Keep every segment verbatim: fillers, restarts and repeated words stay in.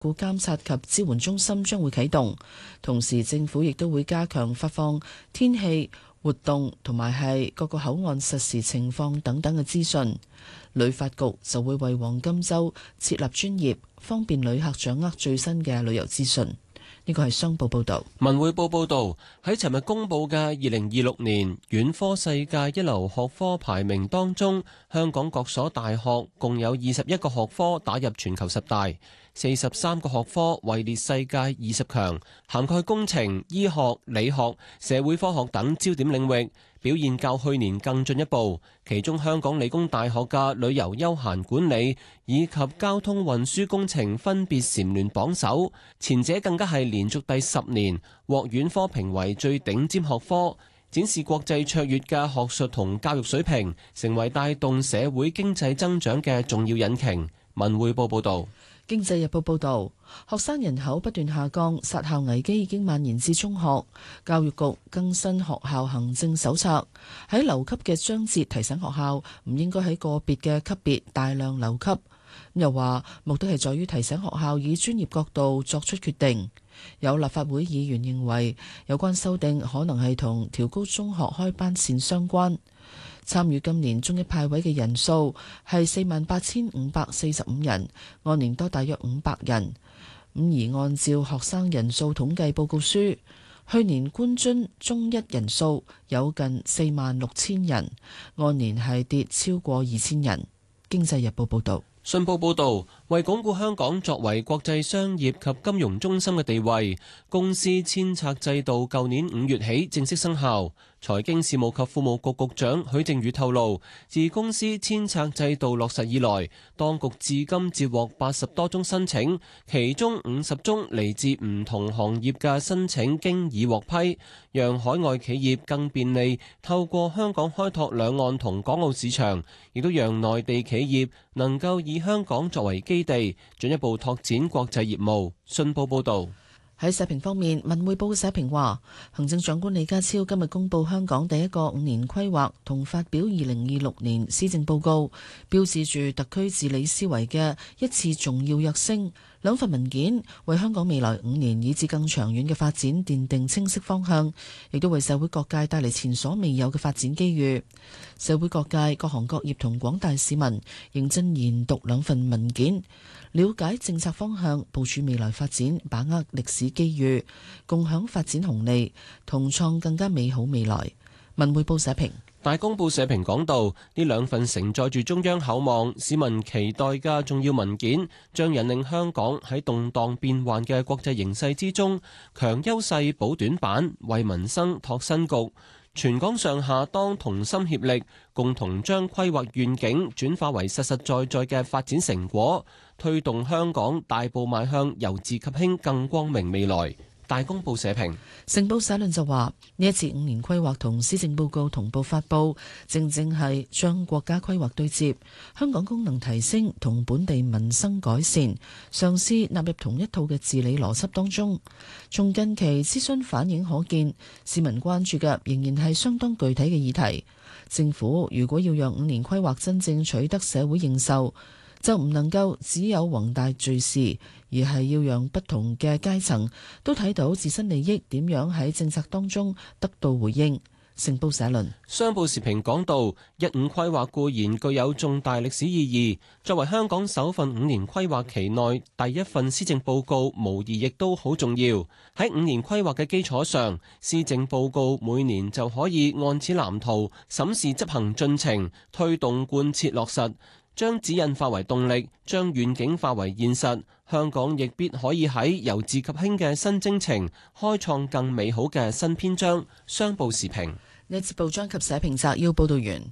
故監察及支援中心將會啟動，同時政府亦都會加強發放天氣、活動同埋係各個口岸實時情況等等嘅資訊。旅發局就會為黃金週設立專頁，方便旅客掌握最新嘅旅遊資訊。呢個係商報報導。 文匯報報導，喺尋日公佈嘅二零二六年院科世界一流學科排名當中，香港各所大學共有二十一個學科打入全球十大，四十三個學科位列世界二十強，涵蓋工程、醫學、理學、社會科學等焦點領域，表現較去年更進一步。其中香港理工大學嘅旅遊休閒管理以及交通運輸工程分別蟬聯榜首，前者更加係連續第十年獲院科評為最頂尖學科，展示國際卓越嘅學術同教育水平，成為帶動社會經濟增長嘅重要引擎。文匯報報導。 經濟日報報導，學生人口不斷下降，殺校危機已經蔓延至中學。教育局更新學校行政手冊，喺留級嘅章節提醒學校唔應該喺個別嘅級別大量留級。又話目的係在於提醒學校以專業角度作出決定。有立法會議員認為有關修訂可能係同調高中學開班線相關。參與今年中一派位嘅人數係四萬八千五百四十五人，按年多大約五百人。咁而按照學生人數統計報告書，去年官津中一人數有近四萬六千人，按年係跌超過二千人。經濟日報報導。 信報報導，為鞏固香港作為國際商業及金融中心嘅地位，公司遷冊制度舊年五月起正式生效。財經事務及庫務局局長許正宇透露，自公司遷冊制度落實以來，當局至今接獲八十多宗申請，其中五十宗嚟自唔同行業嘅申請經已獲批，讓海外企業更便利透過香港開拓兩岸同港澳市場，亦都讓內地企業能夠以香港作為基地，進一步拓展國際業務。信報報導。 喺社評方面，文匯報社評話，行政長官李家超今日公布香港第一個五年規劃同發表二零二六年施政報告，標誌住特區治理思維嘅一次重要躍升。兩份文件為香港未來五年以至更長遠嘅發展奠定清晰方向，亦都為社會各界帶嚟前所未有嘅發展機遇。社會各界、各行各業同廣大市民認真研讀兩份文件，了解政策方向，部署未來發展，把握歷史機遇，共享發展紅利，同創更加美好未來。文匯報社評。 大公報社評講到，呢兩份承載住中央厚望、市民期待嘅重要文件，將引領香港喺動盪變幻嘅國際形勢之中，強優勢補短板，為民生拓新局。全港上下當同心協力，共同將規劃願景轉化為實實在在嘅發展成果，推動香港大步邁向由治及興更光明未來。大公報社評。 成報社論就話，呢一次五年規劃同施政報告同步發布，正正係將國家規劃對接，香港功能提升同本地民生改善，嘗試納入同一套嘅治理邏輯當中。從近期諮詢反映可見，市民關注嘅仍然係相當具體嘅議題。政府如果要讓五年規劃真正取得社會認受，就唔能夠只有宏大敘事，而係要讓不同嘅階層都睇到自身利益點樣喺政策當中得到回應。成報社論。 商報時評講到，一五規劃固然具有重大歷史意義，作為香港首份五年規劃期內第一份施政報告，無疑亦都好重要。喺五年規劃嘅基礎上，施政報告每年就可以按此藍圖審視執行進程，推動貫徹落實。將指引化為動力，將願景化為現實，香港亦必可以喺由治及興嘅新征程，開創更美好嘅新篇章。商報時評。 呢節報章及社評摘要報道完。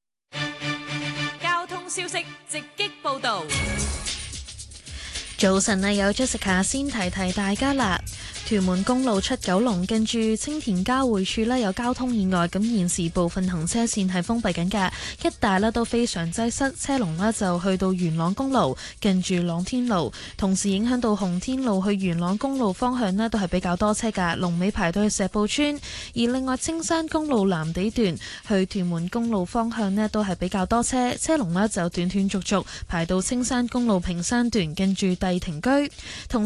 交通消息直擊報道。 早晨啊，有 Jessica 先提提大家啦。屯門公路出九龍近住青田交匯處呢有交通意外，咁現時部分行車線係封閉緊嘅，一帶呢都非常擠塞，車龍呢就去到元朗公路近住朗天路，同時影響到洪天路去元朗公路方向呢都係比較多車㗎，龍尾排到去石埔村。而另外青山公路藍地段去屯門公路方向呢都係比較多車，車龍呢就斷斷續續排到青山公路屏山段近住帝庭居。同